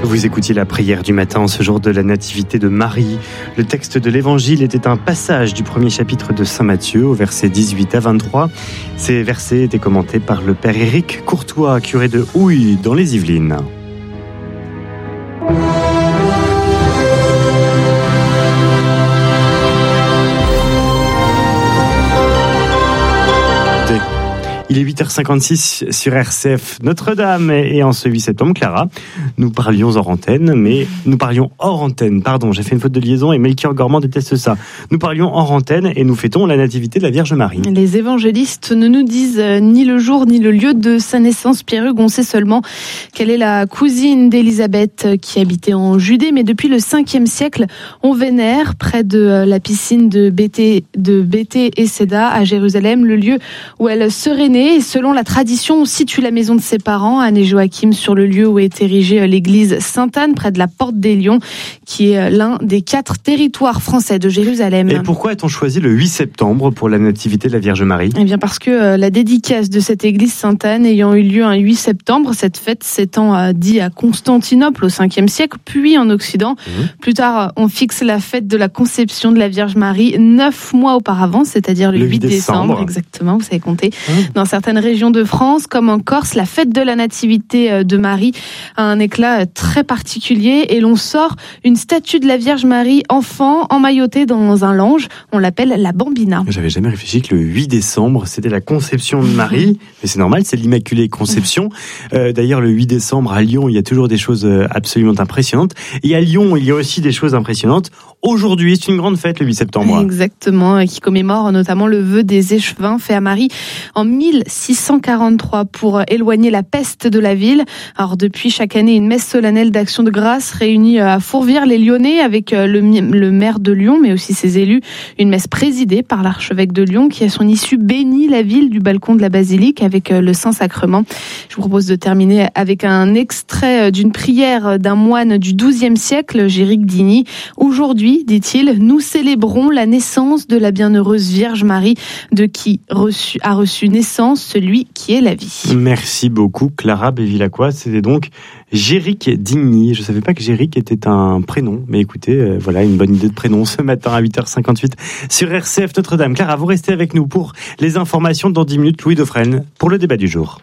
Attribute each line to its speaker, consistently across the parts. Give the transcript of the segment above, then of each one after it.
Speaker 1: Vous écoutiez la prière du matin en ce jour de la nativité de Marie. Le texte de l'évangile était un passage du premier chapitre de Saint Matthieu au verset 18 à 23. Ces versets étaient commentés par le père Éric Courtois, curé de Houille dans les Yvelines. Il est 8h56 sur RCF Notre-Dame et en ce 8 septembre, Clara, nous parlions hors antenne, j'ai fait une faute de liaison et Melchior Gormand déteste ça. Nous parlions hors antenne et nous fêtons la nativité de la Vierge Marie.
Speaker 2: Les évangélistes ne nous disent ni le jour ni le lieu de sa naissance. Pierre-Hugues, on sait seulement qu'elle est la cousine d'Élisabeth qui habitait en Judée, mais depuis le 5e siècle, on vénère près de la piscine de Béthé-Esseda à Jérusalem, le lieu où elle serait née. Et selon la tradition, on situe la maison de ses parents, Anne et Joachim, sur le lieu où est érigée l'église Sainte-Anne, près de la Porte des Lions, qui est l'un des 4 territoires français de Jérusalem.
Speaker 1: Et pourquoi a-t-on choisi le 8 septembre pour la nativité de la Vierge Marie ?
Speaker 2: Eh bien parce que la dédicace de cette église Sainte-Anne ayant eu lieu un 8 septembre, cette fête s'étant dit à Constantinople au 5e siècle, puis en Occident. Plus tard, on fixe la fête de la conception de la Vierge Marie 9 mois auparavant, c'est-à-dire le 8 décembre. Exactement, vous savez compter. Dans certaines régions de France, comme en Corse, la fête de la nativité de Marie a un éclat très particulier et l'on sort une statue de la Vierge Marie enfant emmaillotée dans un lange. On l'appelle la Bambina.
Speaker 1: J'avais jamais réfléchi que le 8 décembre, c'était la conception de Marie. Mais c'est normal, c'est l'Immaculée Conception. D'ailleurs, le 8 décembre, à Lyon, il y a toujours des choses absolument impressionnantes. Et à Lyon, il y a aussi des choses impressionnantes. Aujourd'hui, c'est une grande fête, le 8 septembre.
Speaker 2: Exactement, qui commémore notamment le vœu des échevins fait à Marie en 1643 pour éloigner la peste de la ville. Alors depuis chaque année, une messe solennelle d'action de grâce réunit à Fourvière les Lyonnais avec le maire de Lyon, mais aussi ses élus. Une messe présidée par l'archevêque de Lyon qui à son issue bénit la ville du balcon de la basilique avec le Saint-Sacrement. Je vous propose de terminer avec un extrait d'une prière d'un moine du XIIe siècle, Géric Digny. Aujourd'hui, dit-il, nous célébrons la naissance de la bienheureuse Vierge Marie, de qui a reçu naissance celui qui est la vie.
Speaker 1: Merci beaucoup Clara Bévilacqua. C'était donc Géric Digny. Je ne savais pas que Géric était un prénom, mais écoutez, voilà une bonne idée de prénom ce matin à 8h58 sur RCF Notre-Dame. Clara, vous restez avec nous pour les informations dans 10 minutes. Louis Dauphren pour le débat du jour.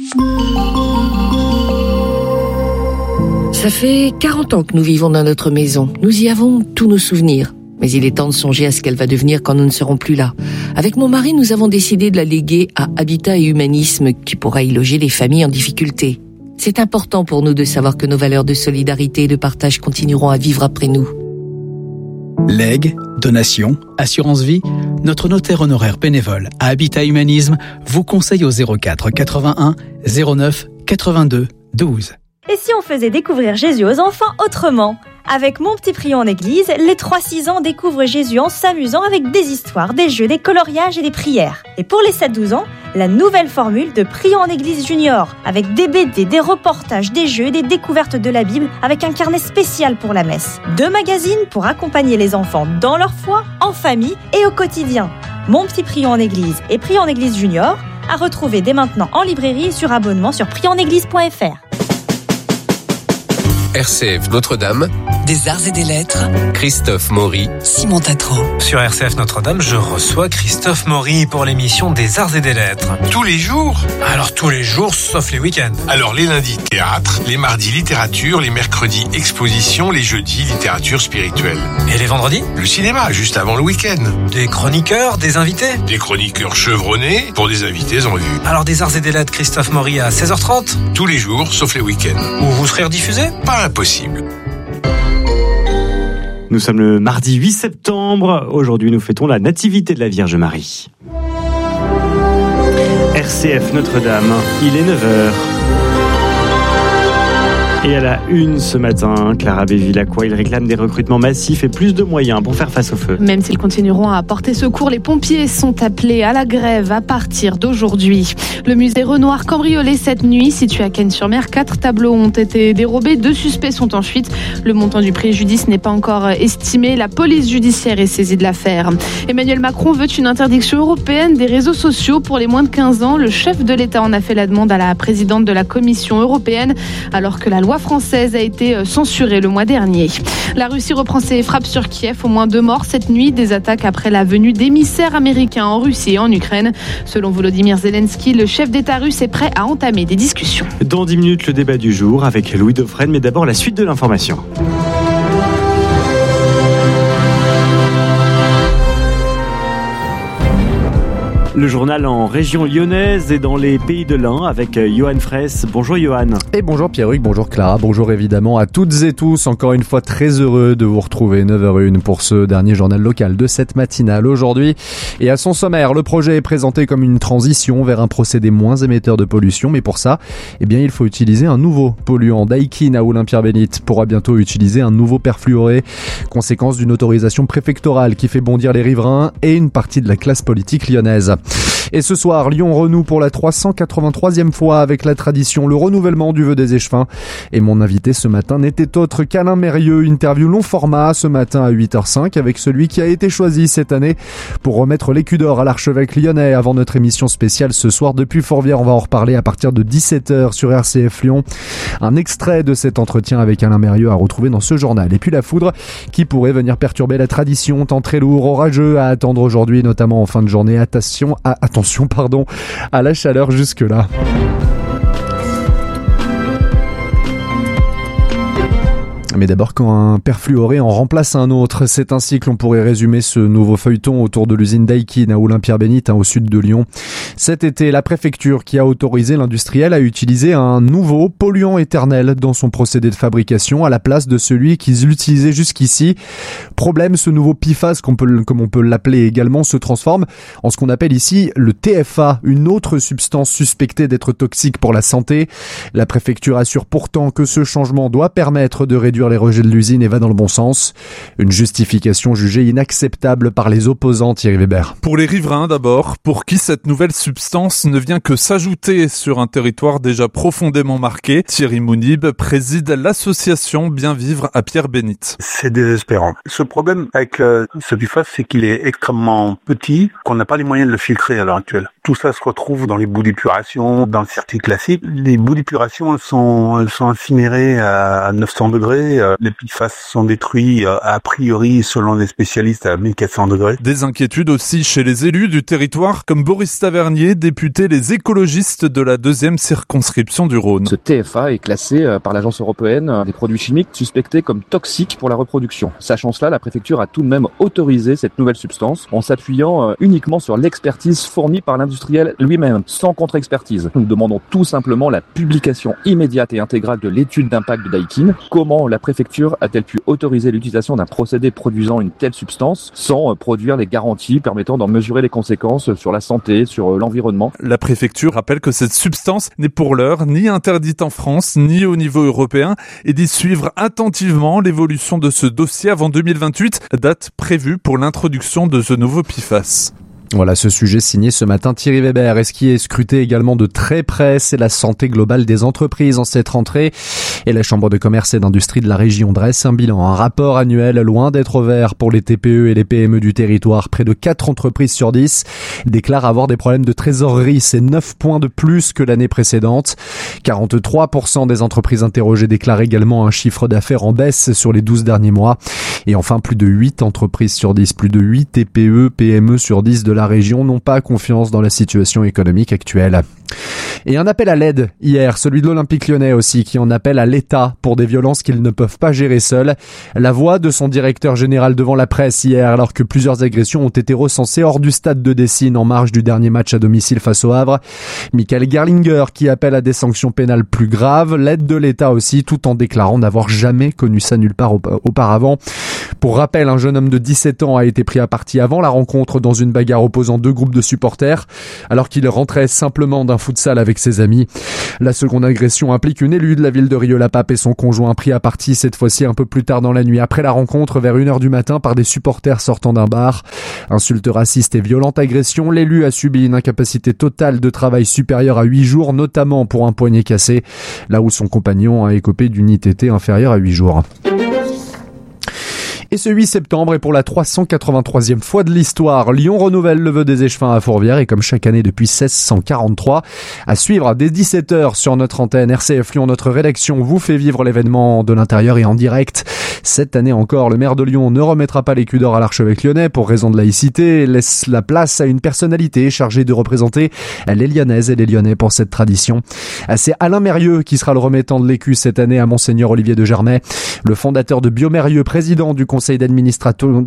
Speaker 3: Ça fait 40 ans que nous vivons dans notre maison. Nous y avons tous nos souvenirs. Mais il est temps de songer à ce qu'elle va devenir quand nous ne serons plus là. Avec mon mari, nous avons décidé de la léguer à Habitat et Humanisme, qui pourra y loger les familles en difficulté. C'est important pour nous de savoir que nos valeurs de solidarité et de partage continueront à vivre après nous.
Speaker 4: Legs, donations, assurance vie, notre notaire honoraire bénévole à Habitat Humanisme vous conseille au 04 81 09 82 12.
Speaker 5: Et si on faisait découvrir Jésus aux enfants autrement ? Avec Mon Petit Prion en Église, les 3-6 ans découvrent Jésus en s'amusant avec des histoires, des jeux, des coloriages et des prières. Et pour les 7-12 ans, la nouvelle formule de Prion en Église Junior, avec des BD, des reportages, des jeux, des découvertes de la Bible, avec un carnet spécial pour la messe. 2 magazines pour accompagner les enfants dans leur foi, en famille et au quotidien. Mon Petit Prion en Église et Prion en Église Junior, à retrouver dès maintenant en librairie et sur abonnement sur prionenéglise.fr.
Speaker 6: RCF Notre-Dame,
Speaker 7: des arts et des lettres,
Speaker 6: Christophe Maury,
Speaker 7: Simon Tatro.
Speaker 8: Sur RCF Notre-Dame, je reçois Christophe Maury pour l'émission des arts et des lettres.
Speaker 9: Tous les jours ?
Speaker 8: Alors tous les jours, sauf les week-ends.
Speaker 9: Alors les lundis, théâtre, les mardis, littérature, les mercredis, exposition, les jeudis, littérature spirituelle.
Speaker 8: Et les vendredis ?
Speaker 9: Le cinéma, juste avant le week-end.
Speaker 8: Des chroniqueurs, des invités ?
Speaker 9: Des chroniqueurs chevronnés pour des invités en vue.
Speaker 8: Alors des arts et des lettres, Christophe Maury à 16h30 ?
Speaker 9: Tous les jours, sauf les week-ends.
Speaker 8: Où vous serez rediffusé ?
Speaker 9: Pas impossible.
Speaker 1: Nous sommes le mardi 8 septembre. Aujourd'hui, nous fêtons la nativité de la Vierge Marie. RCF Notre-Dame, il est 9h. Et à la une ce matin, Clara Bévilacqua, il réclame des recrutements massifs et plus de moyens pour faire face au feu.
Speaker 2: Même s'ils continueront à porter secours, les pompiers sont appelés à la grève à partir d'aujourd'hui. Le musée Renoir cambriolé cette nuit, situé à Cannes-sur-Mer. 4 tableaux ont été dérobés, 2 suspects sont en fuite. Le montant du préjudice n'est pas encore estimé. La police judiciaire est saisie de l'affaire. Emmanuel Macron veut une interdiction européenne des réseaux sociaux pour les moins de 15 ans. Le chef de l'État en a fait la demande à la présidente de la Commission européenne, alors que la loi Voix française a été censurée le mois dernier. La Russie reprend ses frappes sur Kiev. Au moins 2 morts cette nuit. Des attaques après la venue d'émissaires américains en Russie et en Ukraine. Selon Volodymyr Zelensky, le chef d'État russe est prêt à entamer des discussions.
Speaker 1: Dans 10 minutes, le débat du jour avec Louis Dauphren. Mais d'abord, la suite de l'information. Le journal en région lyonnaise et dans les pays de l'Ain avec Johan Fraisse. Bonjour Johan.
Speaker 10: Et bonjour Pierruc, bonjour Clara, bonjour évidemment à toutes et tous. Encore une fois très heureux de vous retrouver 9h01 pour ce dernier journal local de cette matinale aujourd'hui. Et à son sommaire, le projet est présenté comme une transition vers un procédé moins émetteur de pollution. Mais pour ça, il faut utiliser un nouveau polluant. Daikin à Oulin-Pierre-Bénite pourra bientôt utiliser un nouveau perfluoré. Conséquence d'une autorisation préfectorale qui fait bondir les riverains et une partie de la classe politique lyonnaise. Et ce soir, Lyon renoue pour la 383e fois avec la tradition, le renouvellement du vœu des échevins. Et mon invité ce matin n'était autre qu'Alain Mérieux, interview long format ce matin à 8h05 avec celui qui a été choisi cette année pour remettre l'écu d'or à l'archevêque lyonnais avant notre émission spéciale ce soir depuis Fourvière. On va en reparler à partir de 17h sur RCF Lyon. Un extrait de cet entretien avec Alain Mérieux à retrouver dans ce journal. Et puis la foudre qui pourrait venir perturber la tradition, temps très lourd, orageux à attendre aujourd'hui, notamment en fin de journée. Attention à la chaleur jusque-là. Mais d'abord, quand un perfluoré en remplace un autre, c'est ainsi que l'on pourrait résumer ce nouveau feuilleton autour de l'usine Daikin à Oulin-Pierre-Bénite, au sud de Lyon. Cet été, la préfecture qui a autorisé l'industriel à utiliser un nouveau polluant éternel dans son procédé de fabrication à la place de celui qu'ils utilisaient jusqu'ici. Problème, ce nouveau PFAS, comme on peut l'appeler également, se transforme en ce qu'on appelle ici le TFA, une autre substance suspectée d'être toxique pour la santé. La préfecture assure pourtant que ce changement doit permettre de réduire les rejets de l'usine et va dans le bon sens. Une justification jugée inacceptable par les opposants, Thierry Weber.
Speaker 11: Pour les riverains d'abord, pour qui cette nouvelle substance ne vient que s'ajouter sur un territoire déjà profondément marqué. Thierry Mounib préside l'association Bien Vivre à Pierre-Bénite.
Speaker 12: C'est désespérant. Ce problème avec ce PFAS, c'est qu'il est extrêmement petit, qu'on n'a pas les moyens de le filtrer à l'heure actuelle. Tout ça se retrouve dans les bouts d'épuration, dans le circuit classique. Les bouts d'épuration, elles sont incinérées à 900 degrés. Les PFAS sont détruits a priori, selon les spécialistes, à 1400 degrés.
Speaker 11: Des inquiétudes aussi chez les élus du territoire, comme Boris Tavernier, député les écologistes de la 2e circonscription du Rhône.
Speaker 13: Ce TFA est classé par l'Agence européenne des produits chimiques suspectés comme toxiques pour la reproduction. Sachant cela, la préfecture a tout de même autorisé cette nouvelle substance en s'appuyant uniquement sur l'expertise fournie par l'industriel lui-même, sans contre-expertise. Nous demandons tout simplement la publication immédiate et intégrale de l'étude d'impact de Daikin. Comment la préfecture a-t-elle pu autoriser l'utilisation d'un procédé produisant une telle substance sans produire les garanties permettant d'en mesurer les conséquences sur la santé, sur l'environnement?
Speaker 11: La préfecture rappelle que cette substance n'est pour l'heure ni interdite en France, ni au niveau européen, et d'y suivre attentivement l'évolution de ce dossier avant 2028, date prévue pour l'introduction de ce nouveau PFAS.
Speaker 10: Voilà ce sujet signé ce matin Thierry Weber. Et ce qui est scruté également de très près, c'est la santé globale des entreprises en cette rentrée. Et la Chambre de commerce et d'industrie de la région dresse un bilan, un rapport annuel loin d'être vert pour les TPE et les PME du territoire. Près de 4 entreprises sur 10 déclarent avoir des problèmes de trésorerie. C'est 9 points de plus que l'année précédente. 43% des entreprises interrogées déclarent également un chiffre d'affaires en baisse sur les 12 derniers mois. Et enfin, plus de 8 entreprises sur 10, plus de 8 TPE, PME sur 10 de la région n'ont pas confiance dans la situation économique actuelle. Et un appel à l'aide hier, celui de l'Olympique Lyonnais aussi, qui en appelle à l'État pour des violences qu'ils ne peuvent pas gérer seuls. La voix de son directeur général devant la presse hier, alors que plusieurs agressions ont été recensées hors du stade de Dessine en marge du dernier match à domicile face au Havre. Michael Gerlinger qui appelle à des sanctions pénales plus graves, l'aide de l'État aussi, tout en déclarant n'avoir jamais connu ça nulle part auparavant. Pour rappel, un jeune homme de 17 ans a été pris à partie avant la rencontre dans une bagarre opposant 2 groupes de supporters, alors qu'il rentrait simplement d'un futsal avec ses amis. La seconde agression implique une élue de la ville de Rieux-la-Pape et son conjoint pris à partie cette fois-ci un peu plus tard dans la nuit après la rencontre vers 1h du matin par des supporters sortant d'un bar. Insultes racistes et violente agression, l'élu a subi une incapacité totale de travail supérieure à 8 jours, notamment pour un poignet cassé, là où son compagnon a écopé d'une ITT inférieure à 8 jours. Et ce 8 septembre est pour la 383e fois de l'histoire. Lyon renouvelle le vœu des échevins à Fourvière et comme chaque année depuis 1643, à suivre dès 17h sur notre antenne RCF Lyon, notre rédaction vous fait vivre l'événement de l'intérieur et en direct. Cette année encore, le maire de Lyon ne remettra pas l'écu d'or à l'archevêque lyonnais pour raison de laïcité, laisse la place à une personnalité chargée de représenter les Lyonnaises et les Lyonnais pour cette tradition. C'est Alain Mérieux qui sera le remettant de l'écu cette année à Monseigneur Olivier de Germay, le fondateur de Biomérieux, président du conseil d'administration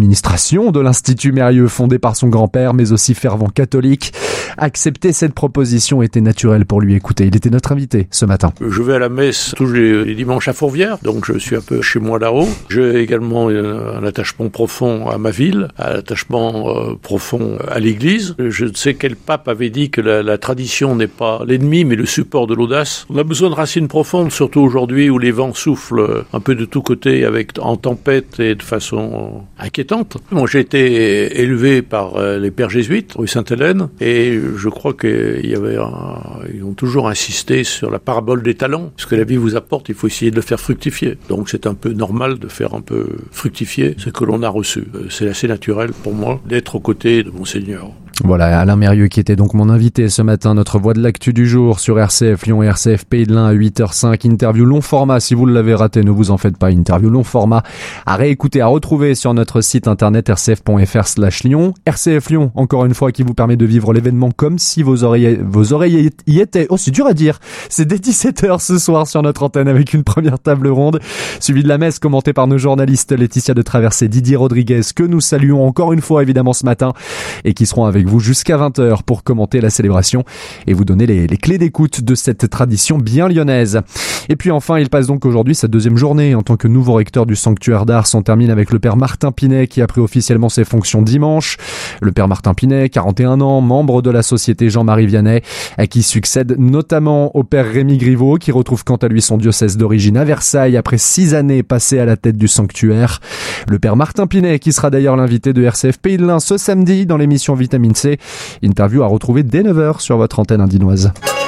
Speaker 10: de l'Institut Mérieux fondé par son grand-père, mais aussi fervent catholique. Accepter cette proposition était naturel pour lui. Écoutez, il était notre invité ce matin.
Speaker 14: Je vais à la messe tous les dimanches à Fourvière, donc je suis un peu chez moi là-haut. J'ai également un attachement profond à ma ville, un attachement profond à l'église. Je ne sais quel pape avait dit que la tradition n'est pas l'ennemi, mais le support de l'audace. On a besoin de racines profondes, surtout aujourd'hui où les vents soufflent un peu de tous côtés en tempête et de façon inquiétante. Moi, j'ai été élevé par les pères jésuites, rue Sainte-Hélène, et je crois qu'ils ont toujours insisté sur la parabole des talents. Ce que la vie vous apporte, il faut essayer de le faire fructifier. Donc c'est un peu normal de faire un peu fructifier ce que l'on a reçu. C'est assez naturel pour moi d'être aux côtés de Monseigneur.
Speaker 10: Voilà, Alain Mérieux qui était donc mon invité ce matin, notre voix de l'actu du jour sur RCF Lyon et RCF Pays de l'Ain à 8h05. Interview long format, si vous l'avez raté, ne vous en faites pas. Interview long format à réécouter, à retrouver sur notre site internet rcf.fr/Lyon. RCF Lyon, encore une fois, qui vous permet de vivre l'événement comme si vos oreilles y étaient. Oh, c'est dur à dire. C'est dès 17h ce soir sur notre antenne avec une première table ronde, suivie de la messe commentée par nos journalistes Laetitia de Traversée, Didier Rodriguez, que nous saluons encore une fois évidemment ce matin et qui seront avec vous jusqu'à 20h pour commenter la célébration et vous donner les clés d'écoute de cette tradition bien lyonnaise. Et puis enfin, il passe donc aujourd'hui sa deuxième journée en tant que nouveau recteur du sanctuaire d'Ars. On termine avec le père Martin Pinet qui a pris officiellement ses fonctions dimanche. Le père Martin Pinet, 41 ans, membre de la société Jean-Marie Vianney, à qui succède notamment au père Rémi Griveaux qui retrouve quant à lui son diocèse d'origine à Versailles après 6 années passées à la tête du sanctuaire. Le père Martin Pinet qui sera d'ailleurs l'invité de RCF Pays de l'Ain ce samedi dans l'émission Vitamine C. Interview à retrouver dès 9h sur votre antenne indinoise.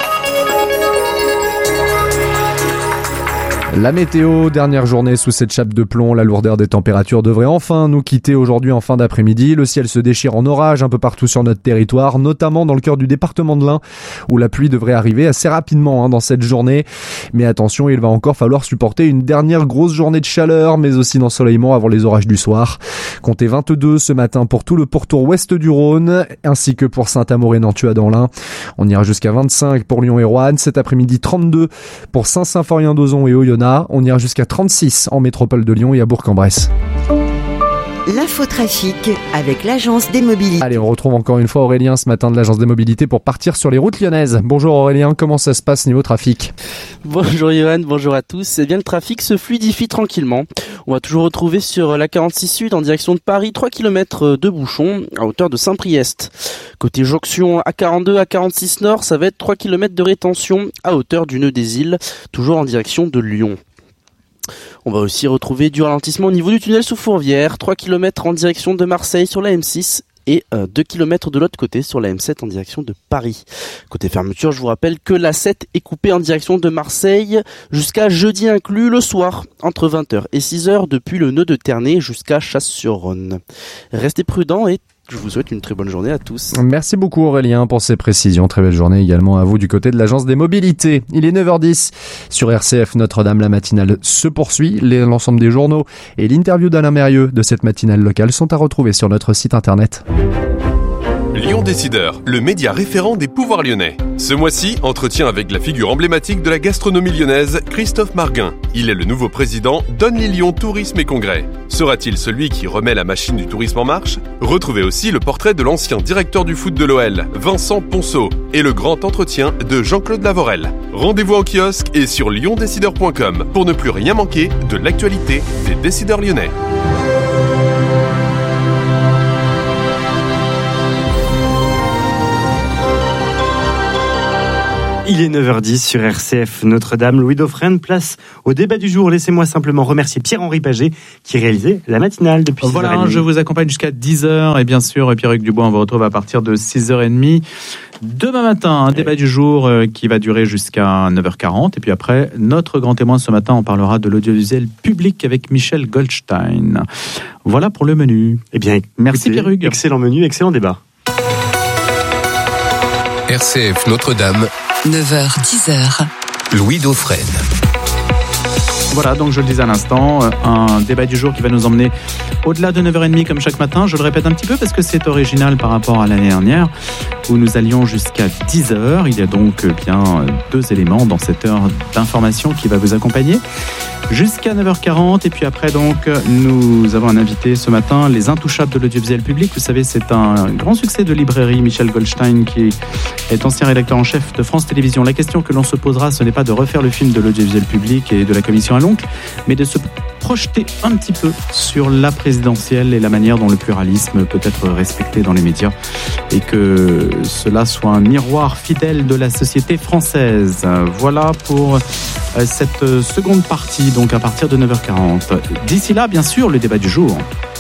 Speaker 10: La météo, dernière journée sous cette chape de plomb, la lourdeur des températures devrait enfin nous quitter aujourd'hui en fin d'après-midi. Le ciel se déchire en orage un peu partout sur notre territoire, notamment dans le cœur du département de l'Ain, où la pluie devrait arriver assez rapidement dans cette journée. Mais attention, il va encore falloir supporter une dernière grosse journée de chaleur, mais aussi d'ensoleillement avant les orages du soir. Comptez 22 ce matin pour tout le pourtour ouest du Rhône, ainsi que pour Saint-Amour et Nantua dans l'Ain. On ira jusqu'à 25 pour Lyon et Roanne, cet après-midi 32 pour Saint-Symphorien-d'Ozon et Oyonnax. On ira jusqu'à 36 en métropole de Lyon et à Bourg-en-Bresse.
Speaker 15: L'infotrafic avec l'agence des mobilités.
Speaker 10: Allez, on retrouve encore une fois Aurélien ce matin de l'agence des mobilités pour partir sur les routes lyonnaises. Bonjour Aurélien, comment ça se passe niveau trafic ?
Speaker 16: Bonjour Yoann, bonjour à tous. Eh bien, le trafic se fluidifie tranquillement. On va toujours retrouver sur la 46 Sud en direction de Paris 3 km de bouchons à hauteur de Saint-Priest. Côté jonction A42, A46 Nord, ça va être 3 km de rétention à hauteur du nœud des Îles, toujours en direction de Lyon. On va aussi retrouver du ralentissement au niveau du tunnel sous Fourvière, 3 km en direction de Marseille sur la M6 et 2 km de l'autre côté sur la M7 en direction de Paris. Côté fermeture, je vous rappelle que la 7 est coupée en direction de Marseille jusqu'à jeudi inclus le soir, entre 20h et 6h depuis le nœud de Ternay jusqu'à Chasse-sur-Rhône. Restez prudents et je vous souhaite une très bonne journée à tous.
Speaker 10: Merci beaucoup Aurélien pour ces précisions. Très belle journée également à vous du côté de l'agence des mobilités. Il est 9h10 sur RCF Notre-Dame. La matinale se poursuit. L'ensemble des journaux et l'interview d'Alain Mérieux de cette matinale locale sont à retrouver sur notre site internet.
Speaker 6: Lyon Décideur, le média référent des pouvoirs lyonnais. Ce mois-ci, entretien avec la figure emblématique de la gastronomie lyonnaise, Christophe Marguin. Il est le nouveau président d'Only Lyon Tourisme et Congrès. Sera-t-il celui qui remet la machine du tourisme en marche ? Retrouvez aussi le portrait de l'ancien directeur du foot de l'OL, Vincent Ponceau, et le grand entretien de Jean-Claude Lavorel. Rendez-vous en kiosque et sur lyondécideur.com pour ne plus rien manquer de l'actualité des décideurs lyonnais.
Speaker 1: Il est 9h10 sur RCF Notre-Dame. Louis Dauphren, place au débat du jour. Laissez-moi simplement remercier Pierre-Henri Paget qui réalisait la matinale depuis 6h30.
Speaker 17: Voilà, je vous accompagne jusqu'à 10h et bien sûr Pierre-Hugues Dubois, on vous retrouve à partir de 6h30. Demain matin, un débat du jour qui va durer jusqu'à 9h40. Et puis après, notre grand témoin ce matin, on parlera de l'audiovisuel public avec Michel Goldstein. Voilà pour le menu.
Speaker 1: Eh bien,
Speaker 17: merci Pierrugue.
Speaker 1: Excellent menu, excellent débat.
Speaker 18: RCF Notre-Dame,
Speaker 7: 9h-10h.
Speaker 18: Louis Dauphren.
Speaker 17: Voilà, donc je le disais à l'instant, un débat du jour qui va nous emmener au-delà de 9h30 comme chaque matin. Je le répète un petit peu parce que c'est original par rapport à l'année dernière où nous allions jusqu'à 10h. Il y a donc bien 2 éléments dans cette heure d'information qui va vous accompagner jusqu'à 9h40. Et puis après, donc, nous avons un invité ce matin, les Intouchables de l'audiovisuel public. Vous savez, c'est un grand succès de librairie, Michel Goldstein, qui est ancien rédacteur en chef de France Télévisions. La question que l'on se posera, ce n'est pas de refaire le film de l'audiovisuel public et de la commission à l'oncle, mais de se projeter un petit peu sur la présidentielle et la manière dont le pluralisme peut être respecté dans les médias et que cela soit un miroir fidèle de la société française. Voilà pour cette seconde partie, donc à partir de 9h40. D'ici là, bien sûr, le débat du jour.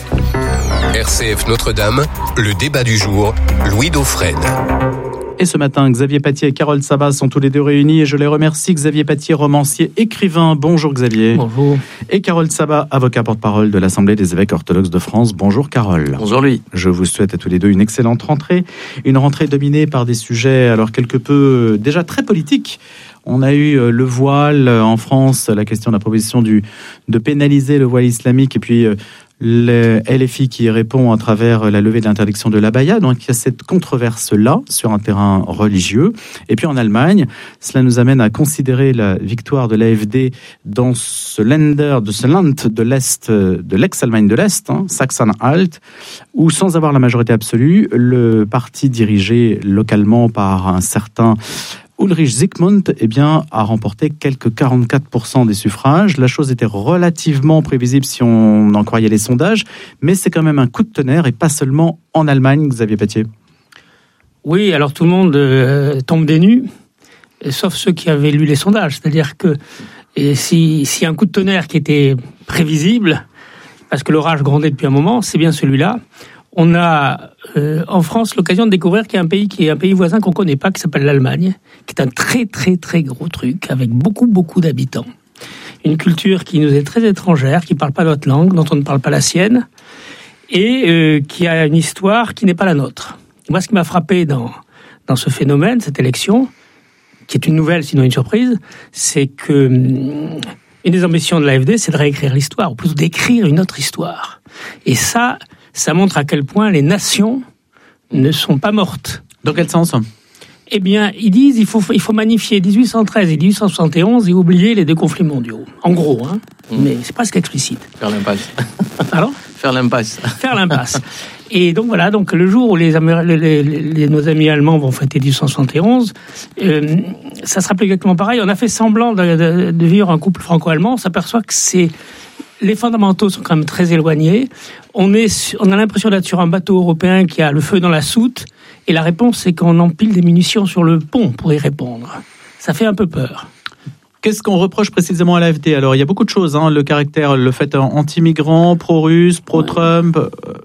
Speaker 18: RCF Notre-Dame, le débat du jour, Louis Dauphren.
Speaker 17: Et ce matin, Xavier Paty et Carole Sabat sont tous les deux réunis et je les remercie. Xavier Paty, romancier, écrivain. Bonjour Xavier.
Speaker 19: Bonjour.
Speaker 17: Et Carole Sabat, avocat porte-parole de l'Assemblée des évêques orthodoxes de France. Bonjour Carole.
Speaker 19: Bonjour Louis.
Speaker 17: Je vous souhaite à tous les deux une excellente rentrée. Une rentrée dominée par des sujets alors quelque peu déjà très politiques. On a eu le voile en France, la question de la proposition de pénaliser le voile islamique et puis le LFI qui répond à travers la levée de l'interdiction de l'abaya. Donc il y a cette controverse-là sur un terrain religieux. Et puis en Allemagne, cela nous amène à considérer la victoire de l'AfD dans ce Land de l'Est, de l'ex-Allemagne de l'Est, Sachsen-Anhalt, où sans avoir la majorité absolue, le parti dirigé localement par un certain Ulrich Zygmunt a remporté quelques 44% des suffrages. La chose était relativement prévisible si on en croyait les sondages, mais c'est quand même un coup de tonnerre et pas seulement en Allemagne, Xavier Paty.
Speaker 19: Oui, alors tout le monde tombe des nues, sauf ceux qui avaient lu les sondages. C'est-à-dire que si un coup de tonnerre qui était prévisible, parce que l'orage grondait depuis un moment, c'est bien celui-là. On a en France l'occasion de découvrir qu'il y a un pays voisin qu'on ne connaît pas, qui s'appelle l'Allemagne, qui est un très très très gros truc, avec beaucoup beaucoup d'habitants. Une culture qui nous est très étrangère, qui ne parle pas notre langue, dont on ne parle pas la sienne, et qui a une histoire qui n'est pas la nôtre. Moi, ce qui m'a frappé dans ce phénomène, cette élection, qui est une nouvelle, sinon une surprise, c'est que une des ambitions de l'AfD, c'est de réécrire l'histoire, ou plutôt d'écrire une autre histoire. Et ça montre à quel point les nations ne sont pas mortes.
Speaker 17: Dans quel sens ?
Speaker 19: Eh bien, ils disent il faut magnifier 1813 et 1871 et oublier les 2 conflits mondiaux. En gros, mais c'est presque explicite. Faire l'impasse. Pardon ? Faire l'impasse. Et donc voilà, donc le jour où nos amis allemands vont fêter 1871, ça sera plus exactement pareil. On a fait semblant de vivre un couple franco-allemand. On s'aperçoit que les fondamentaux sont quand même très éloignés. On a l'impression d'être sur un bateau européen qui a le feu dans la soute. Et la réponse, c'est qu'on empile des munitions sur le pont pour y répondre. Ça fait un peu peur.
Speaker 17: Qu'est-ce qu'on reproche précisément à l'AfD ? Alors, il y a beaucoup de choses. Le fait anti-migrant, pro-russe, pro-Trump.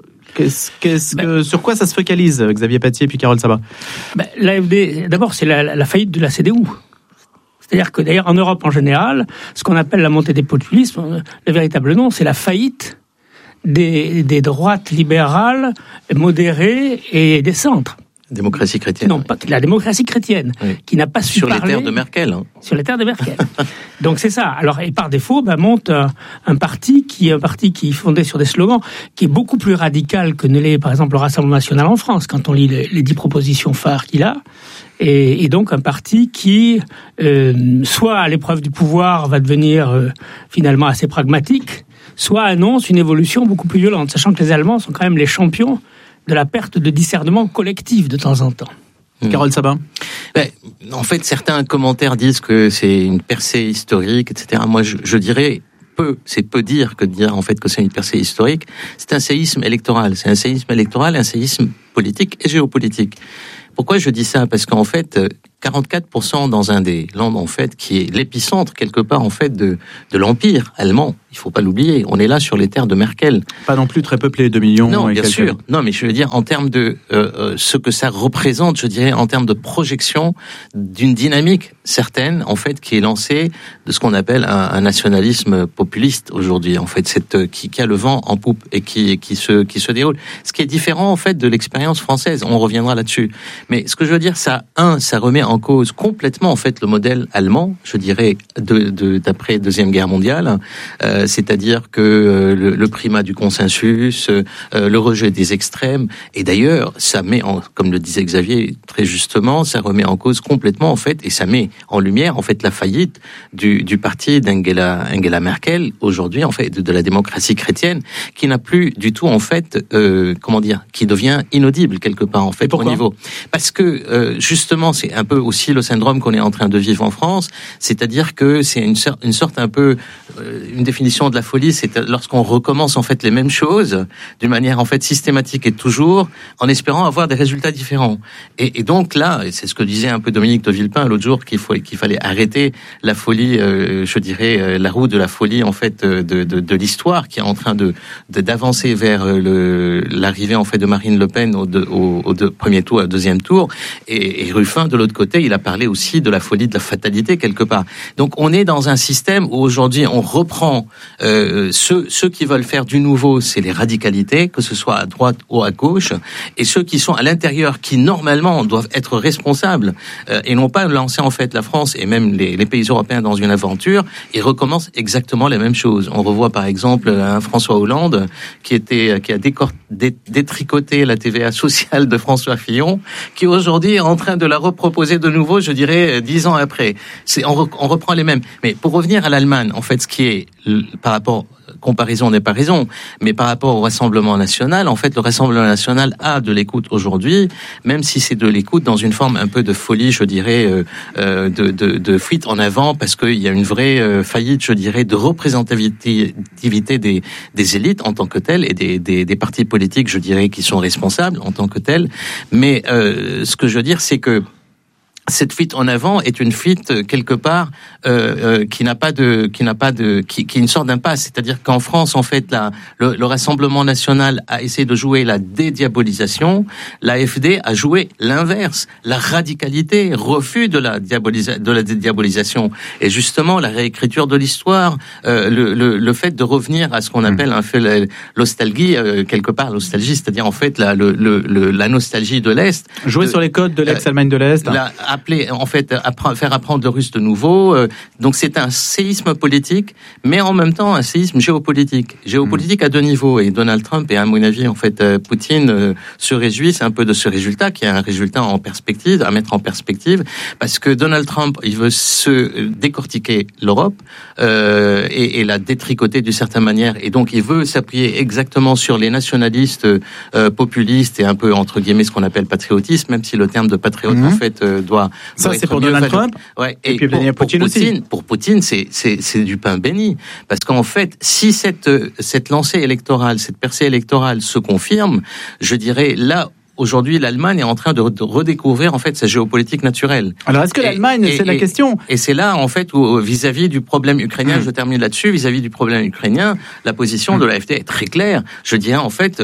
Speaker 17: Sur quoi ça se focalise, Xavier Paty et puis Carole Sabat ?
Speaker 19: L'AfD, d'abord, c'est la faillite de la CDU. C'est-à-dire que d'ailleurs en Europe en général, ce qu'on appelle la montée des populismes, le véritable nom, c'est la faillite des droites libérales, modérées et des centres.
Speaker 20: Démocratie chrétienne.
Speaker 19: Non, pas la démocratie chrétienne, qui n'a pas su
Speaker 20: sur
Speaker 19: parler...
Speaker 20: les terres de Merkel.
Speaker 19: Sur les terres de Merkel. Donc c'est ça. Alors, et par défaut, monte un parti qui est fondé sur des slogans, qui est beaucoup plus radical que ne l'est, par exemple, le Rassemblement national en France, quand on lit les 10 propositions phares qu'il a. Et donc un parti qui, soit à l'épreuve du pouvoir, va devenir finalement assez pragmatique, soit annonce une évolution beaucoup plus violente, sachant que les Allemands sont quand même les champions de la perte de discernement collectif de temps en temps.
Speaker 17: Carole Sabat.
Speaker 20: En fait, certains commentaires disent que c'est une percée historique, etc. Moi, je dirais c'est peu dire que de dire en fait que c'est une percée historique. C'est un séisme électoral. C'est un séisme électoral, un séisme politique et géopolitique. Pourquoi je dis ça ? Parce qu'en fait, 44% dans un des landes, en fait, qui est l'épicentre, quelque part, en fait, de l'Empire allemand. Il faut pas l'oublier. On est là sur les terres de Merkel.
Speaker 17: Pas non plus très peuplé, 2 millions.
Speaker 20: Non, bien sûr. Non, mais je veux dire, en termes de ce que ça représente, je dirais, en termes de projection d'une dynamique certaine, en fait, qui est lancée de ce qu'on appelle un nationalisme populiste aujourd'hui, en fait, qui a le vent en poupe et qui se déroule. Ce qui est différent, en fait, de l'expérience française. On reviendra là-dessus. Mais ce que je veux dire, ça remet en cause complètement, en fait, le modèle allemand, je dirais, d'après Deuxième Guerre mondiale. C'est-à-dire que le primat du consensus, le rejet des extrêmes, et d'ailleurs, ça met comme le disait Xavier très justement, ça remet en cause complètement, en fait, et ça met en lumière, en fait, la faillite du parti d'Angela Merkel, aujourd'hui, en fait, de la démocratie chrétienne, qui n'a plus du tout, en fait, qui devient inaudible, quelque part, en fait, au niveau. Parce que, justement, c'est un peu aussi le syndrome qu'on est en train de vivre en France, c'est-à-dire que c'est une sorte un peu, une définition de la folie, c'est lorsqu'on recommence en fait les mêmes choses d'une manière en fait systématique et toujours en espérant avoir des résultats différents. Et donc là, c'est ce que disait un peu Dominique de Villepin l'autre jour, qu'il fallait arrêter la folie, je dirais la roue de la folie en fait de l'histoire qui est en train d'avancer vers l'arrivée en fait de Marine Le Pen au premier tour, au deuxième tour. Et Ruffin de l'autre côté, il a parlé aussi de la folie de la fatalité quelque part. Donc on est dans un système où aujourd'hui on reprend ceux qui veulent faire du nouveau, c'est les radicalités, que ce soit à droite ou à gauche, et ceux qui sont à l'intérieur, qui normalement doivent être responsables et non pas lancer en fait la France et même les pays européens dans une aventure, ils recommencent exactement les mêmes choses. On revoit par exemple un François Hollande qui a détricoté la TVA sociale de François Fillon, qui aujourd'hui est en train de la reproposer de nouveau, je dirais 10 ans après. On reprend les mêmes. Mais pour revenir à l'Allemagne, en fait, ce qui est par rapport, comparaison n'est pas raison, mais par rapport au Rassemblement national, en fait, le Rassemblement national a de l'écoute aujourd'hui, même si c'est de l'écoute dans une forme un peu de folie, je dirais, de fuite en avant, parce qu'il y a une vraie faillite, je dirais, de représentativité des élites en tant que telles et des partis politiques, je dirais, qui sont responsables en tant que tels. Mais ce que je veux dire, c'est que cette fuite en avant est une fuite quelque part qui est une sorte d'impasse. C'est-à-dire qu'en France, en fait, le Rassemblement national a essayé de jouer la dédiabolisation. L'AfD a joué l'inverse, la radicalité, refus de la dédiabolisation. Et justement, la réécriture de l'histoire, le fait de revenir à ce qu'on appelle un fait l'ostalgie, quelque part nostalgie, c'est-à-dire en fait la nostalgie de l'Est.
Speaker 17: Jouer sur les codes de l'ex-Allemagne de l'Est.
Speaker 20: Faire apprendre le russe de nouveau. Donc c'est un séisme politique, mais en même temps un séisme géopolitique. Géopolitique à 2 niveaux. Et Donald Trump et à mon avis, en fait, Poutine se réjouissent un peu de ce résultat, qui est un résultat en perspective, à mettre en perspective, parce que Donald Trump, il veut se décortiquer l'Europe et la détricoter d'une certaine manière. Et donc il veut s'appuyer exactement sur les nationalistes populistes et un peu entre guillemets ce qu'on appelle patriotisme, même si le terme de patriote en fait doit
Speaker 17: ça c'est pour Donald Trump.
Speaker 20: Ouais.
Speaker 17: Et puis pour Poutine aussi.
Speaker 20: Pour Poutine, c'est du pain béni, parce qu'en fait, si cette lancée électorale, cette percée électorale se confirme, je dirais là. Aujourd'hui, l'Allemagne est en train de redécouvrir en fait sa géopolitique naturelle.
Speaker 17: Alors, est-ce que l'Allemagne, c'est la question ?
Speaker 20: Et c'est là, en fait, où vis-à-vis du problème ukrainien, je termine là-dessus, vis-à-vis du problème ukrainien, la position de l'AfD est très claire. Je dirais en fait,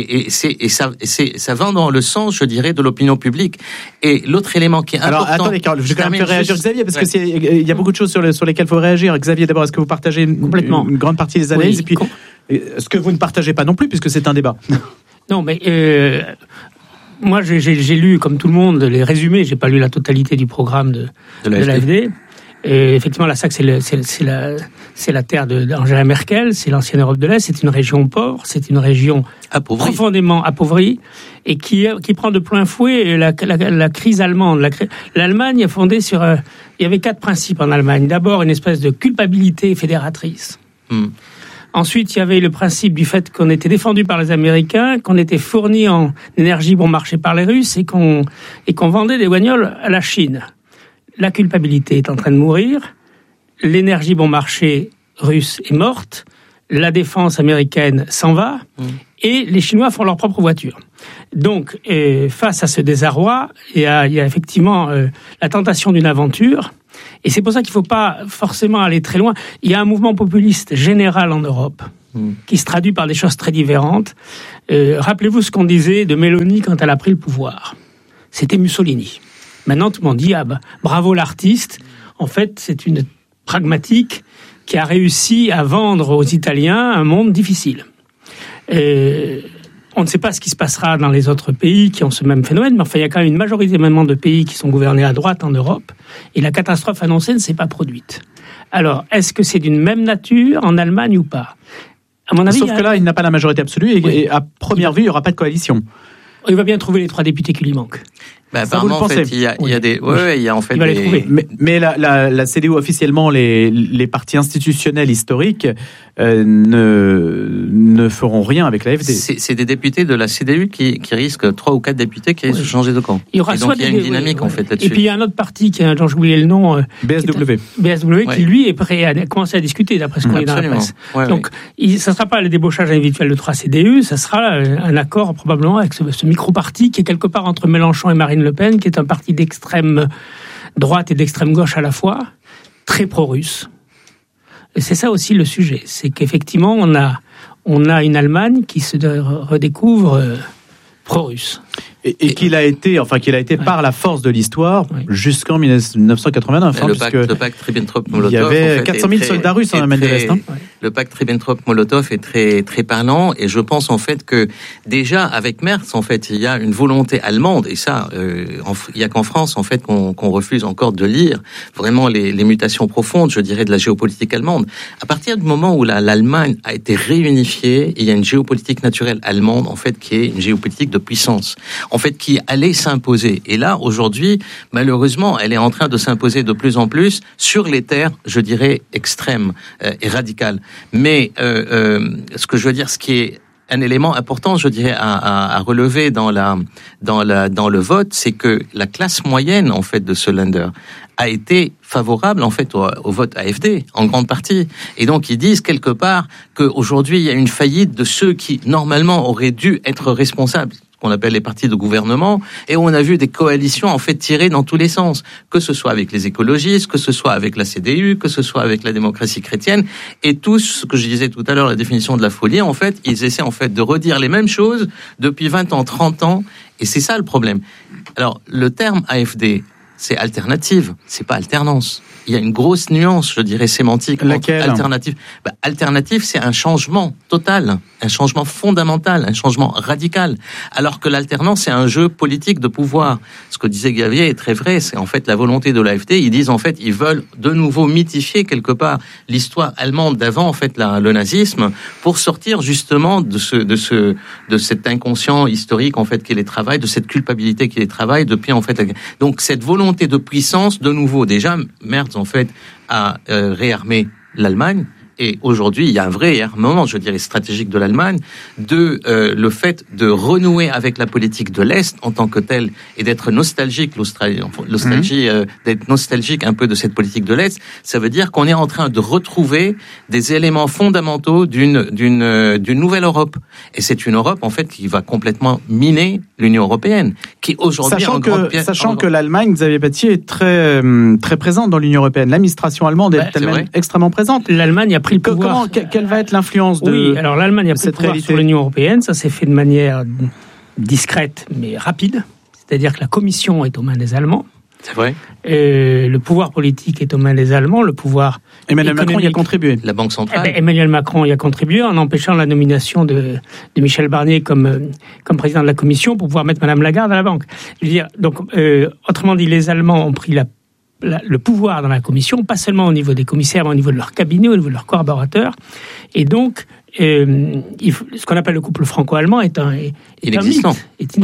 Speaker 20: ça va dans le sens, je dirais, de l'opinion publique. Et l'autre élément qui est important. Alors, attendez,
Speaker 17: Carole, je vais quand même faire réagir Xavier, parce que il y a beaucoup de choses sur lesquelles il faut réagir. Xavier, d'abord, est-ce que vous partagez complètement une grande partie des analyses, et puis ce que vous ne partagez pas non plus, puisque c'est un débat.
Speaker 19: Non, mais moi, j'ai lu, comme tout le monde, les résumés. J'ai pas lu la totalité du programme de l'AfD. Et effectivement, la SAC, c'est la terre d'Angela Merkel, c'est l'ancienne Europe de l'Est, c'est une région pauvre, c'est une région profondément appauvrie, et qui prend de plein fouet la crise allemande. L'Allemagne est fondée sur... il y avait 4 principes en Allemagne. D'abord, une espèce de culpabilité fédératrice. Ensuite, il y avait le principe du fait qu'on était défendu par les Américains, qu'on était fourni en énergie bon marché par les Russes et qu'on vendait des guagnols à la Chine. La culpabilité est en train de mourir, l'énergie bon marché russe est morte, la défense américaine s'en va, et les Chinois font leur propre voiture. Donc, face à ce désarroi, il y a effectivement la tentation d'une aventure. Et c'est pour ça qu'il ne faut pas forcément aller très loin. Il y a un mouvement populiste général en Europe qui se traduit par des choses très différentes. Rappelez-vous ce qu'on disait de Mélanie quand elle a pris le pouvoir. C'était Mussolini. Maintenant, tout le monde dit bravo l'artiste. En fait, c'est une pragmatique qui a réussi à vendre aux Italiens un monde difficile. On ne sait pas ce qui se passera dans les autres pays qui ont ce même phénomène, mais enfin, il y a quand même une majorité maintenant de pays qui sont gouvernés à droite en Europe, et la catastrophe annoncée ne s'est pas produite. Alors, est-ce que c'est d'une même nature en Allemagne ou pas ? À mon avis,
Speaker 17: sauf que là, il n'a pas la majorité absolue, et à première vue, il n'y aura pas de coalition.
Speaker 19: Il va bien trouver les 3 députés qui lui manquent.
Speaker 20: Apparemment, en fait, il y a des. Il y a en fait.
Speaker 19: Il va les trouver.
Speaker 17: Mais la CDU officiellement, les partis institutionnels historiques ne feront rien avec l'AfD.
Speaker 20: C'est des députés de la CDU qui risquent 3 ou 4 députés qui risquent de changer de camp.
Speaker 19: Il y aura
Speaker 20: donc il y a une dynamique en fait là-dessus.
Speaker 19: Et puis il y a un autre parti dont j'ai oublié le nom.
Speaker 17: BSW.
Speaker 19: Qui lui est prêt à commencer à discuter d'après ce qu'on est dans la presse. Donc ça ne sera pas le débauchage individuel de 3 CDU, ça sera un accord probablement avec ce micro-parti qui est quelque part entre Mélenchon et Marine Le Pen, qui est un parti d'extrême droite et d'extrême gauche à la fois, très pro-russe. Et c'est ça aussi le sujet, c'est qu'effectivement on a une Allemagne qui se redécouvre pro-russe.
Speaker 17: Et qu'il a été par la force de l'histoire jusqu'en 1989.
Speaker 20: Le pacte Ribbentrop-Molotov.
Speaker 17: Il y avait 400 000 soldats russes en Allemagne de l'Est.
Speaker 20: Le pacte Ribbentrop-Molotov est très, très parlant, et je pense en fait que déjà avec Merz, en fait, il y a une volonté allemande, et ça, il y a qu'en France en fait qu'on refuse encore de lire vraiment les mutations profondes, je dirais, de la géopolitique allemande. À partir du moment où l'Allemagne a été réunifiée, il y a une géopolitique naturelle allemande en fait qui est une géopolitique de puissance, en fait, qui allait s'imposer. Et là, aujourd'hui, malheureusement, elle est en train de s'imposer de plus en plus sur les terres, je dirais, extrêmes et radicales. Mais ce que je veux dire, ce qui est un élément important, je dirais, à relever dans le vote, c'est que la classe moyenne, en fait, de ce Länder a été favorable, en fait, au vote AfD, en grande partie. Et donc, ils disent quelque part qu'aujourd'hui, il y a une faillite de ceux qui, normalement, auraient dû être responsables, qu'on appelle les partis de gouvernement, et où on a vu des coalitions en fait tirées dans tous les sens, que ce soit avec les écologistes, que ce soit avec la CDU, que ce soit avec la démocratie chrétienne, et tous, ce que je disais tout à l'heure, la définition de la folie, en fait, ils essaient en fait de redire les mêmes choses depuis 20 ans, 30 ans, et c'est ça le problème. Alors, le terme AfD, c'est alternative, c'est pas alternance. Il y a une grosse nuance, je dirais, sémantique.
Speaker 17: Laquelle ?
Speaker 20: Alternative. Alternative, c'est un changement total, un changement fondamental, un changement radical. Alors que l'alternance, c'est un jeu politique de pouvoir. Ce que disait Gavier est très vrai, c'est en fait la volonté de l'AfD. Ils disent en fait, ils veulent de nouveau mythifier quelque part l'histoire allemande d'avant, en fait, le nazisme, pour sortir justement de cet inconscient historique, en fait, qui les travaille, de cette culpabilité qui les travaille depuis, en fait. Donc, cette volonté de puissance, de nouveau, déjà, Merz, en fait, a réarmé l'Allemagne. Et aujourd'hui, il y a un vrai réarmement, je dirais, stratégique de l'Allemagne, le fait de renouer avec la politique de l'Est en tant que telle, et d'être nostalgique, d'être nostalgique un peu de cette politique de l'Est. Ça veut dire qu'on est en train de retrouver des éléments fondamentaux d'une nouvelle Europe. Et c'est une Europe, en fait, qui va complètement miner l'Union européenne, qui aujourd'hui
Speaker 17: sachant que l'Allemagne, Xavier Battier, est très très présente dans l'Union européenne. L'administration allemande est extrêmement présente.
Speaker 19: L'Allemagne a pris le pouvoir.
Speaker 17: Quelle va être l'influence de
Speaker 19: Oui, alors l'Allemagne a pris le pouvoir sur l'Union européenne. Ça s'est fait de manière discrète mais rapide. C'est-à-dire que la Commission est aux mains des Allemands.
Speaker 20: C'est vrai.
Speaker 19: Le pouvoir politique est aux mains des Allemands. Le pouvoir
Speaker 17: Emmanuel Macron y a contribué.
Speaker 20: La Banque centrale.
Speaker 19: Emmanuel Macron y a contribué en empêchant la nomination de Michel Barnier comme président de la Commission pour pouvoir mettre Madame Lagarde à la banque. Je veux dire, donc, autrement dit, les Allemands ont pris le pouvoir dans la Commission, pas seulement au niveau des commissaires, mais au niveau de leur cabinet, au niveau de leurs collaborateurs. Et donc, ce qu'on appelle le couple franco-allemand est inexistant.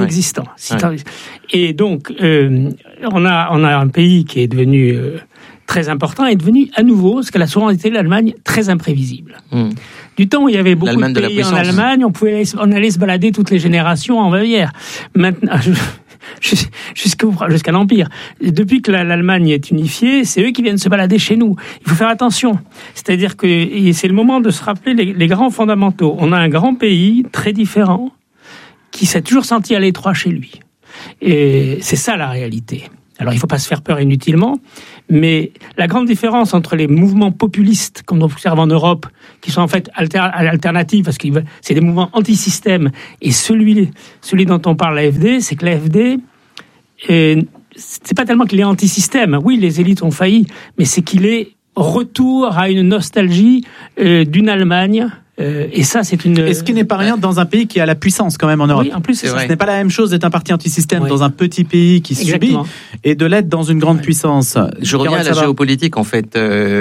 Speaker 19: Et donc, on a un pays qui est devenu très important, est devenu à nouveau, ce qu'elle a souvent été l'Allemagne, très imprévisible. Du temps où il y avait beaucoup de pays en Allemagne, on allait se balader toutes les générations en Bavière. Maintenant, jusqu'à l'Empire. Depuis que l'Allemagne est unifiée, c'est eux qui viennent se balader chez nous. Il faut faire attention. C'est-à-dire que c'est le moment de se rappeler les grands fondamentaux. On a un grand pays très différent qui s'est toujours senti à l'étroit chez lui. Et c'est ça la réalité. Alors, il ne faut pas se faire peur inutilement, mais la grande différence entre les mouvements populistes, comme on observe en Europe, qui sont en fait alternatifs, parce que c'est des mouvements anti-système, et celui dont on parle, l'AfD, c'est que l'AfD, c'est pas tellement qu'il est anti-système. Oui, les élites ont failli, mais c'est qu'il est retour à une nostalgie d'une Allemagne. Et ça, c'est une.
Speaker 17: Et ce qui n'est pas rien dans un pays qui a la puissance quand même en Europe.
Speaker 19: Oui, en plus, c'est
Speaker 17: ce n'est pas la même chose d'être un parti anti-système dans un petit pays qui
Speaker 19: Exactement.
Speaker 17: subit et de l'être dans une grande puissance.
Speaker 20: Je reviens à la géopolitique en fait.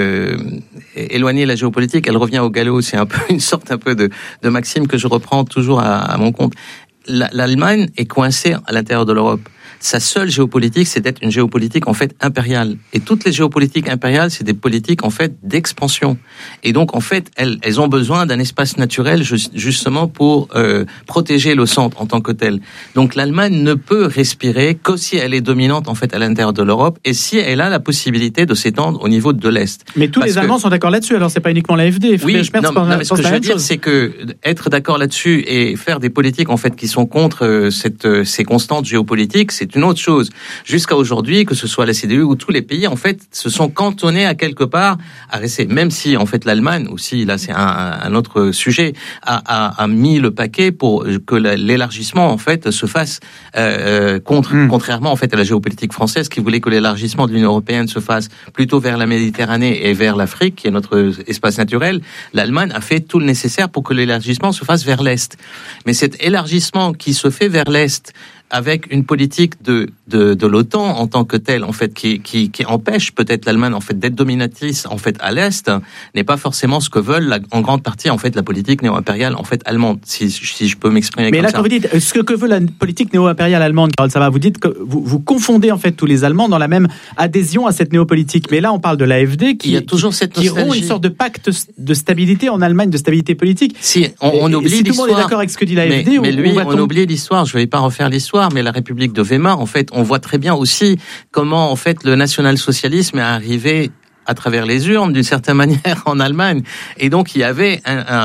Speaker 20: Éloigner la géopolitique, elle revient au galop. C'est un peu une sorte de maxime que je reprends toujours à mon compte. L'Allemagne est coincée à l'intérieur de l'Europe. Sa seule géopolitique, c'est d'être une géopolitique en fait impériale. Et toutes les géopolitiques impériales, c'est des politiques en fait d'expansion. Et donc en fait, elles ont besoin d'un espace naturel justement pour protéger le centre en tant que tel. Donc l'Allemagne ne peut respirer que si elle est dominante en fait à l'intérieur de l'Europe et si elle a la possibilité de s'étendre au niveau de l'Est.
Speaker 17: Mais tous les Allemands sont d'accord là-dessus. Alors c'est pas uniquement l'AfD.
Speaker 20: Oui, mais ce que je veux dire, c'est que être d'accord là-dessus et faire des politiques en fait qui sont contre ces constantes géopolitiques, c'est une autre chose. Jusqu'à aujourd'hui, que ce soit la CDU ou tous les pays, en fait, se sont cantonnés à quelque part à rester. Même si, en fait, l'Allemagne aussi, là, c'est un autre sujet, a mis le paquet pour que l'élargissement, en fait, se fasse contrairement, en fait, à la géopolitique française qui voulait que l'élargissement de l'Union européenne se fasse plutôt vers la Méditerranée et vers l'Afrique, qui est notre espace naturel. L'Allemagne a fait tout le nécessaire pour que l'élargissement se fasse vers l'Est. Mais cet élargissement qui se fait vers l'Est, avec une politique de l'OTAN en tant que telle, en fait, qui empêche peut-être l'Allemagne, en fait, d'être dominatrice, en fait, à l'Est, n'est pas forcément ce que veulent, en grande partie, en fait, la politique néo-impériale, en fait, allemande, si je peux m'exprimer comme ça.
Speaker 17: Mais là, quand vous dites, ce que veut la politique néo-impériale allemande, Carole Savary, vous dites que vous confondez, en fait, tous les Allemands dans la même adhésion à cette néo-politique. Mais là, on parle de l'AfD qui rompt une sorte de pacte de stabilité en Allemagne, de stabilité politique.
Speaker 20: Si, on oublie l'histoire.
Speaker 17: Si tout le monde est d'accord avec ce que dit l'AfD,
Speaker 20: mais lui, on oublie l'histoire. Je ne vais pas refaire l'histoire. Mais la République de Weimar, en fait, on voit très bien aussi comment, en fait, le national-socialisme est arrivé à travers les urnes, d'une certaine manière, en Allemagne. Et donc, il y avait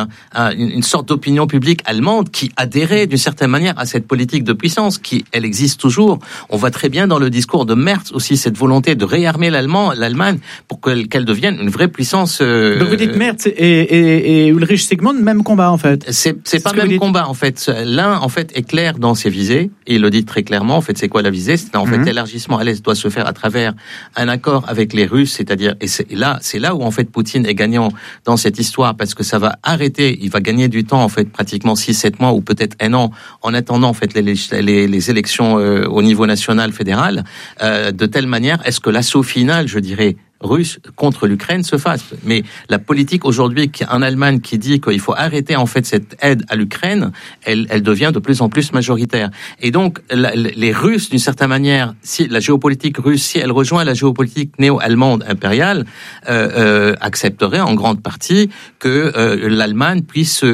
Speaker 20: une sorte d'opinion publique allemande qui adhérait, d'une certaine manière, à cette politique de puissance, qui, elle existe toujours. On voit très bien dans le discours de Merz aussi cette volonté de réarmer l'Allemagne pour qu'elle devienne une vraie puissance.
Speaker 17: Donc, vous dites Merz et Ulrich Sigmund, même combat, en fait.
Speaker 20: C'est pas même combat, en fait. L'un, en fait, est clair dans ses visées. Et il le dit très clairement. En fait, c'est quoi la visée? C'est, en fait, l'élargissement à l'Est doit se faire à travers un accord avec les Russes, c'est-à-dire, c'est là où en fait Poutine est gagnant dans cette histoire parce que ça va arrêter, il va gagner du temps en fait pratiquement 6-7 mois ou peut-être un an en attendant en fait les élections au niveau national fédéral de telle manière est-ce que l'assaut final, je dirais, russe contre l'Ukraine se fasse. Mais la politique aujourd'hui en Allemagne qui dit qu'il faut arrêter en fait cette aide à l'Ukraine, elle devient de plus en plus majoritaire. Et donc les Russes, d'une certaine manière, si la géopolitique russe, si elle rejoint la géopolitique néo-allemande impériale, accepterait en grande partie que l'Allemagne puisse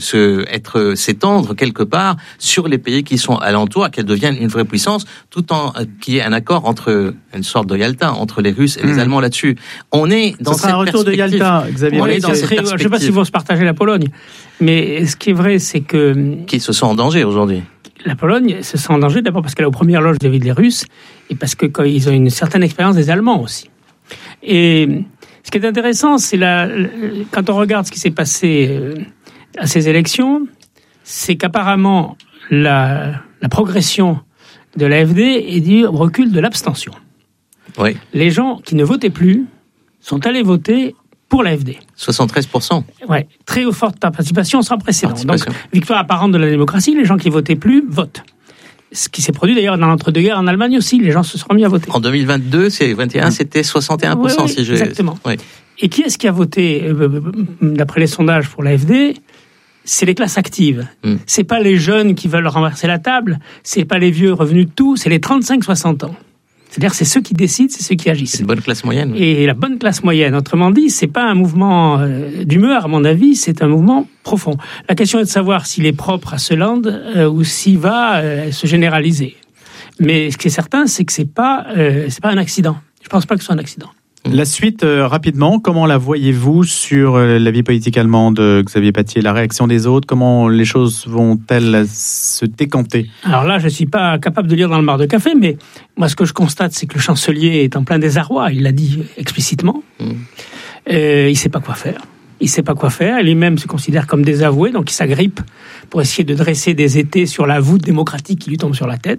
Speaker 20: s'étendre quelque part sur les pays qui sont alentours, qu'elle devienne une vraie puissance, tout en qu'il y ait un accord entre une sorte de Yalta entre les Russes et les Allemands là-dessus. On est dans cette perspective.
Speaker 17: un retour de Yalta, Xavier.
Speaker 19: On est dans cette perspective. Je ne sais pas s'ils vont se partager la Pologne, mais ce qui est vrai, c'est que...
Speaker 20: Qui se sent en danger aujourd'hui.
Speaker 19: La Pologne se sent en danger d'abord parce qu'elle est aux premières loges vis-à-vis des Russes et parce que quand ils ont une certaine expérience des Allemands aussi. Et ce qui est intéressant, c'est quand on regarde ce qui s'est passé à ces élections, c'est qu'apparemment la progression de l'AfD est du recul de l'abstention.
Speaker 20: Oui.
Speaker 19: Les gens qui ne votaient plus sont allés voter pour l'AfD.
Speaker 20: 73%.
Speaker 19: Ouais, très forte participation sans précédent. Donc, victoire apparente de la démocratie, les gens qui votaient plus votent. Ce qui s'est produit d'ailleurs dans l'entre-deux-guerres en Allemagne aussi, les gens se sont remis à voter.
Speaker 20: En 2022, c'était 61%.
Speaker 19: Oui,
Speaker 20: si je...
Speaker 19: Exactement.
Speaker 20: Oui.
Speaker 19: Et qui est-ce qui a voté, d'après les sondages, pour l'AfD ? C'est les classes actives. C'est pas les jeunes qui veulent renverser la table, c'est pas les vieux revenus de tout, c'est les 35-60 ans. C'est-à-dire c'est ceux qui décident, c'est ceux qui agissent.
Speaker 20: C'est une bonne classe moyenne.
Speaker 19: Et la bonne classe moyenne, autrement dit, c'est pas un mouvement d'humeur, à mon avis, c'est un mouvement profond. La question est de savoir s'il est propre à ce land ou s'il va se généraliser. Mais ce qui est certain, c'est que c'est pas un accident. Je pense pas que ce soit un accident.
Speaker 17: La suite, rapidement, comment la voyez-vous sur la vie politique allemande, Xavier Pattier, la réaction des autres? Comment les choses vont-elles se décanter?
Speaker 19: Alors là, je ne suis pas capable de lire dans le mar de café, mais moi, ce que je constate, c'est que le chancelier est en plein désarroi. Il l'a dit explicitement. Il ne sait pas quoi faire. Il ne sait pas quoi faire. Lui-même se considère comme désavoué, donc il s'agrippe pour essayer de dresser des étés sur la voûte démocratique qui lui tombe sur la tête.